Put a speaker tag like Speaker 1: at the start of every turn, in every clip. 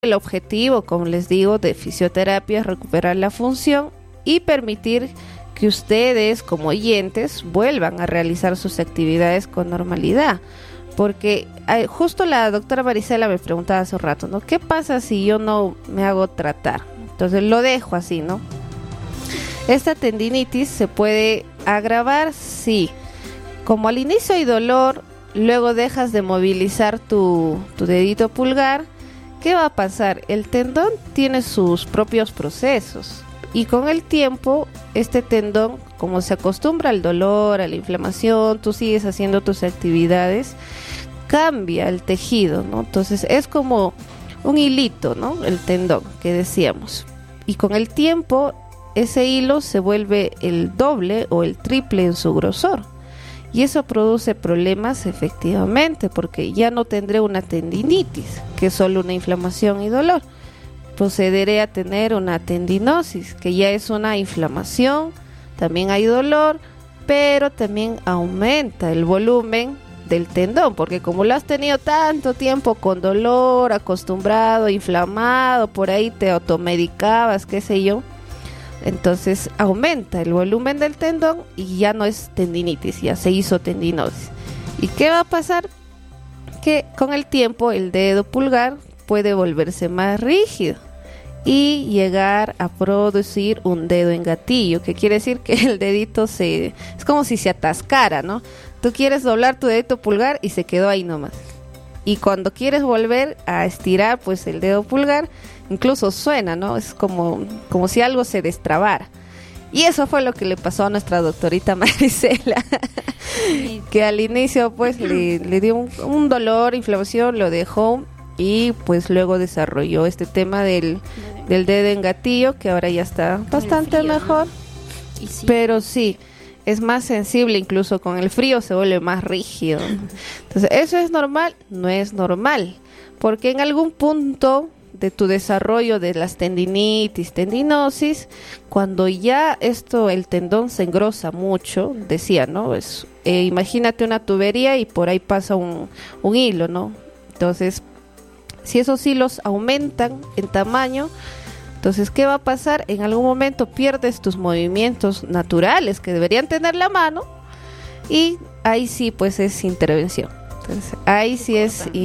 Speaker 1: El objetivo, como les digo, de fisioterapia es recuperar la función y permitir que ustedes como oyentes vuelvan a realizar sus actividades con normalidad. Porque justo la doctora Marisela me preguntaba hace un rato, ¿no? ¿Qué pasa si yo no me hago tratar? Entonces lo dejo así, ¿no? Esta tendinitis se puede agravar, sí. Como al inicio hay dolor, luego dejas de movilizar tu dedito pulgar, ¿qué va a pasar? El tendón tiene sus propios procesos y con el tiempo este tendón, como se acostumbra al dolor, a la inflamación, tú sigues haciendo tus actividades, cambia el tejido, ¿no? Entonces es como un hilito, ¿no? El tendón que decíamos. Y con el tiempo ese hilo se vuelve el doble o el triple en su grosor. Y eso produce problemas efectivamente, porque ya no tendré una tendinitis, que es solo una inflamación y dolor. Procederé a tener una tendinosis, que ya es una inflamación, también hay dolor, pero también aumenta el volumen del tendón, porque como lo has tenido tanto tiempo con dolor, acostumbrado, inflamado, por ahí te automedicabas, qué sé yo, entonces aumenta el volumen del tendón y ya no es tendinitis, ya se hizo tendinosis. ¿Y qué va a pasar? Que con el tiempo el dedo pulgar puede volverse más rígido y llegar a producir un dedo en gatillo, que quiere decir que el dedito es como si se atascara, ¿no? Tú quieres doblar tu dedito pulgar y se quedó ahí nomás. Y cuando quieres volver a estirar, pues el dedo pulgar incluso suena, ¿no? Es como si algo se destrabara. Y eso fue lo que le pasó a nuestra doctorita Marisela, que al inicio pues le dio un dolor, inflamación, lo dejó y pues luego desarrolló este tema del dedo en gatillo, que ahora ya está bastante frío, mejor, ¿no? Sí. Pero sí, es más sensible, incluso con el frío se vuelve más rígido. Entonces, ¿eso es normal? No es normal, porque en algún punto de tu desarrollo de las tendinitis, tendinosis, cuando ya el tendón se engrosa mucho, decía, ¿no? Imagínate una tubería y por ahí pasa un hilo, ¿no? Entonces, si esos hilos aumentan en tamaño, entonces, ¿qué va a pasar? En algún momento pierdes tus movimientos naturales que deberían tener la mano y ahí sí, pues es intervención. Entonces, ahí sí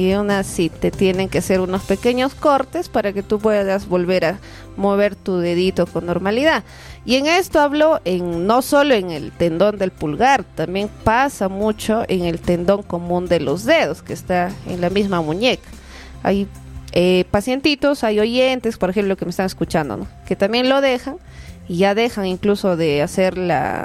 Speaker 1: sí te tienen que hacer unos pequeños cortes para que tú puedas volver a mover tu dedito con normalidad. Y en esto hablo no solo en el tendón del pulgar, también pasa mucho en el tendón común de los dedos, que está en la misma muñeca. Hay pacientitos, hay oyentes, por ejemplo, que me están escuchando, ¿no? Que también lo dejan y ya dejan incluso de hacer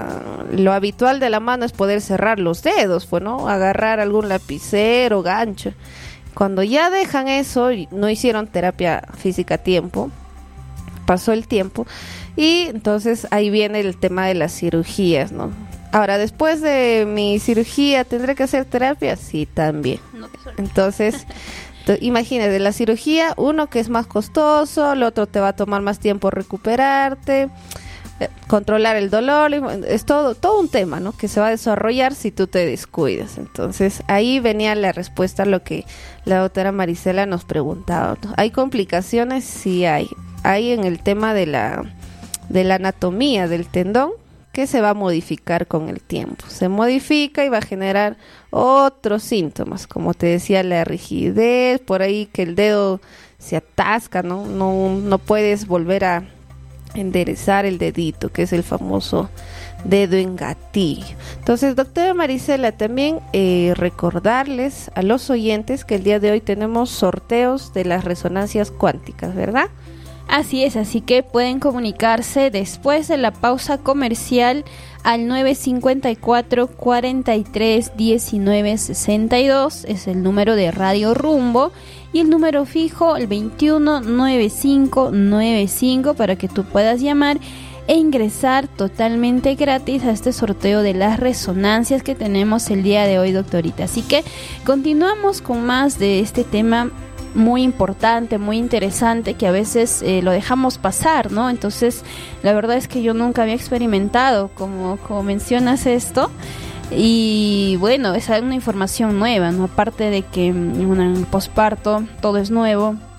Speaker 1: lo habitual de la mano es poder cerrar los dedos, pues, ¿no? Agarrar algún lapicero, gancho. Cuando ya dejan eso, no hicieron terapia física a tiempo, pasó el tiempo y entonces ahí viene el tema de las cirugías, ¿no? Ahora, después de mi cirugía, ¿tendré que hacer terapia? Sí, también. Entonces, imagínate, la cirugía, uno que es más costoso, el otro te va a tomar más tiempo recuperarte, controlar el dolor, es todo un tema, ¿no? Que se va a desarrollar si tú te descuidas. Entonces, ahí venía la respuesta a lo que la doctora Marisela nos preguntaba, ¿no? ¿Hay complicaciones? Sí hay. Hay en el tema de la anatomía del tendón, que se va a modificar con el tiempo. Se modifica y va a generar otros síntomas, como te decía, la rigidez, por ahí que el dedo se atasca, ¿no? No puedes volver a enderezar el dedito, que es el famoso dedo en gatillo. Entonces, doctora Marisela, también recordarles a los oyentes que el día de hoy tenemos sorteos de las resonancias cuánticas, ¿verdad?
Speaker 2: Así es, así que pueden comunicarse después de la pausa comercial al 954 43 19 62, es el número de Radio Rumbo, y el número fijo el 219595 para que tú puedas llamar e ingresar totalmente gratis a este sorteo de las resonancias que tenemos el día de hoy, doctorita. Así que continuamos con más de este tema muy importante, muy interesante, que a veces lo dejamos pasar, ¿no? Entonces, la verdad es que yo nunca había experimentado como mencionas esto, y bueno, es una información nueva, ¿no? Aparte de que en un posparto todo es nuevo,